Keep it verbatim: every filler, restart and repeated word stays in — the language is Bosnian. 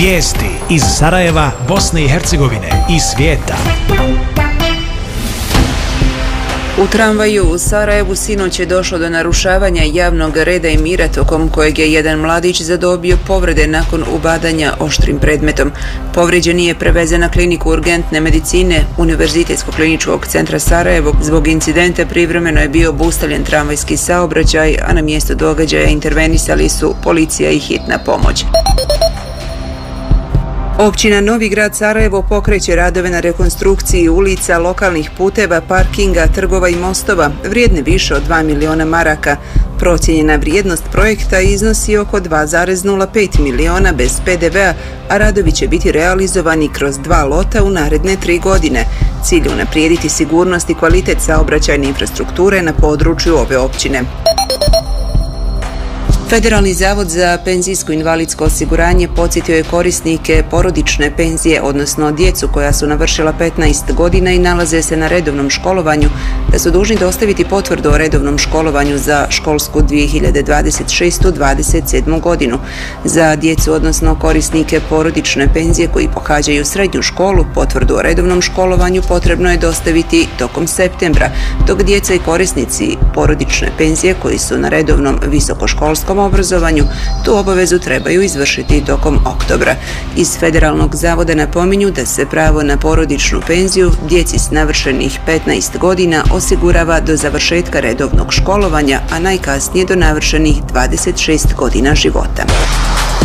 Vijesti iz Sarajeva, Bosne i Hercegovine i svijeta. U tramvaju u Sarajevu sinoć je došlo do narušavanja javnog reda i mira tokom kojeg je jedan mladić zadobio povrede nakon ubadanja oštrim predmetom. Povrijeđeni je prevezen na kliniku urgentne medicine Univerzitetskog kliničkog centra Sarajevo. Zbog incidenta privremeno je bio obustavljen tramvajski saobraćaj, a na mjesto događaja intervenisali su policija i hitna pomoć. Općina Novi Grad Sarajevo pokreće radove na rekonstrukciji ulica, lokalnih puteva, parkinga, trgova i mostova, vrijedne više od dva miliona maraka. Procijenjena vrijednost projekta iznosi oko dva zarez nula pet miliona bez pe de vea, a radovi će biti realizovani kroz dva lota u naredne tri godine. Cilj je unaprijediti sigurnost i kvalitet saobraćajne infrastrukture na području ove općine. Federalni zavod za penzijsko invalidsko osiguranje podsjetio je korisnike porodične penzije, odnosno djecu koja su navršila petnaest godina i nalaze se na redovnom školovanju, da su dužni dostaviti potvrdu o redovnom školovanju za školsku dvije hiljade dvadeset šeste dvadeset sedme. godinu. Za djecu, odnosno korisnike porodične penzije koji pohađaju srednju školu, potvrdu o redovnom školovanju potrebno je dostaviti tokom septembra, dok djeca i korisnici porodične penzije koji su na redovnom visokoškolskom obrazovanju tu obavezu trebaju izvršiti tokom oktobra. Iz Federalnog zavoda napominju da se pravo na porodičnu penziju djeci s navršenih petnaest godina osigurava do završetka redovnog školovanja, a najkasnije do navršenih dvadeset šest godina života.